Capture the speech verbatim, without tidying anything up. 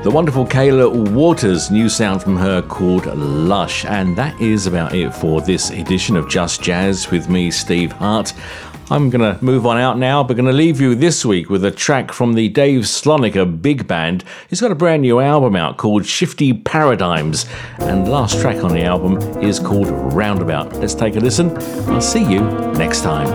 The wonderful Kayla Waters, new sound from her called Lush. And that is about it for this edition of Just Jazz with me, Steve Hart. I'm going to move on out now, but going to leave you this week with a track from the Dave Slonica Big Band. He's got a brand new album out called Shifty Paradigms, and the last track on the album is called Roundabout. Let's take a listen. I'll see you next time.